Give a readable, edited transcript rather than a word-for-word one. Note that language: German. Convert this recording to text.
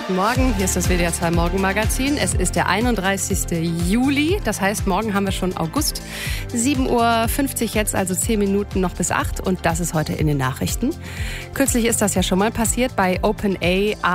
guten Morgen. Hier ist das WDR 2 Morgenmagazin. Es ist der 31. Juli, das heißt, morgen haben wir schon August. 7.50 Uhr jetzt, also 10 Minuten noch bis 8 und das ist heute in den Nachrichten. Kürzlich ist das ja schon mal passiert bei OpenAI.